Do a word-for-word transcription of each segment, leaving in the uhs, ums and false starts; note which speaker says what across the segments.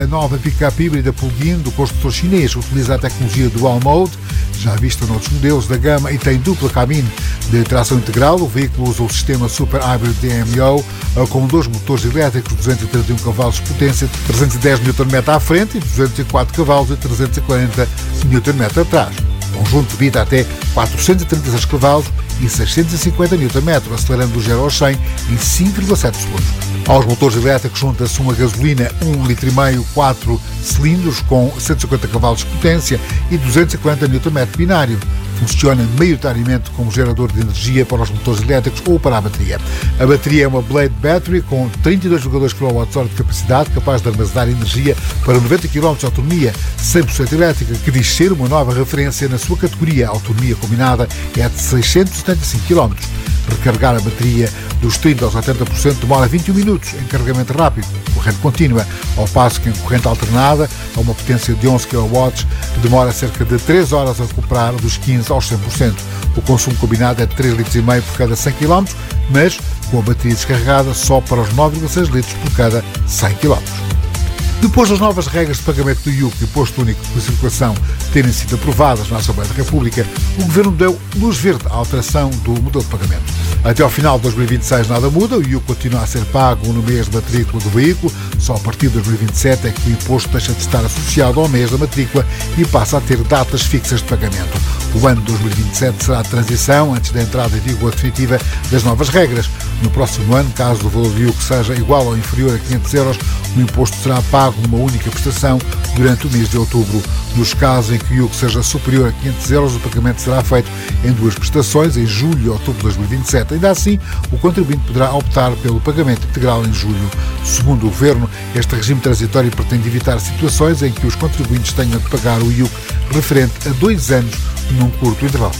Speaker 1: A nova pick-up híbrida plug-in do construtor chinês utiliza a tecnologia Dual Mode, já vista noutros modelos da gama, e tem dupla cabine de tração integral. O veículo usa o sistema Super Hybrid D M O com dois motores elétricos de duzentos e trinta e um cavalos de potência, trezentos e dez newton-metros à frente e duzentos e quatro cavalos e trezentos e quarenta newton-metros atrás. O conjunto evita até quatrocentos e trinta e seis cavalos e seiscentos e cinquenta newton-metros, acelerando do zero ao cem em cinco vírgula sete segundos. Aos motores elétricos junta-se uma gasolina um litro e meio, quatro cilindros com cento e cinquenta cavalos de potência e duzentos e quarenta newton-metros binário. Funciona maioritariamente como gerador de energia para os motores elétricos ou para a bateria. A bateria é uma Blade Battery com trinta e dois vírgula dois quilowatt-hora de capacidade, capaz de armazenar energia para noventa quilómetros de autonomia, cem por cento elétrica, que diz ser uma nova referência na sua categoria. A autonomia combinada é de seiscentos e setenta e cinco quilómetros. Recarregar a bateria dos trinta aos oitenta por cento demora vinte e um minutos em carregamento rápido, corrente contínua, ao passo que em corrente alternada, a uma potência de onze quilowatts, demora cerca de três horas a recuperar dos quinze aos cem por cento. O consumo combinado é de três litros e meio por cada cem quilómetros, mas com a bateria descarregada só para os nove vírgula seis litros por cada cem quilómetros. Depois das novas regras de pagamento do I U C e Imposto Único de Circulação terem sido aprovadas na Assembleia da República, o Governo deu luz verde à alteração do modelo de pagamento. Até ao final de dois mil e vinte e seis nada muda, o I U C continua a ser pago no mês de matrícula do veículo, só a partir de dois mil e vinte e sete é que o imposto deixa de estar associado ao mês da matrícula e passa a ter datas fixas de pagamento. O ano de dois mil e vinte e sete será de transição antes da entrada em vigor definitiva das novas regras. No próximo ano, caso o valor do I U C seja igual ou inferior a quinhentos euros, o imposto será pago numa única prestação durante o mês de outubro. Nos casos em que o I U C seja superior a quinhentos euros, o pagamento será feito em duas prestações, em julho e outubro de dois mil e vinte e sete. Ainda assim, o contribuinte poderá optar pelo pagamento integral em julho. Segundo o Governo, este regime transitório pretende evitar situações em que os contribuintes tenham de pagar o I U C referente a dois anos num curto intervalo de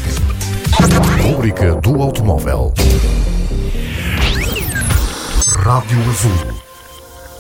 Speaker 1: tempo.
Speaker 2: Rubrica do automóvel. Rádio Azul.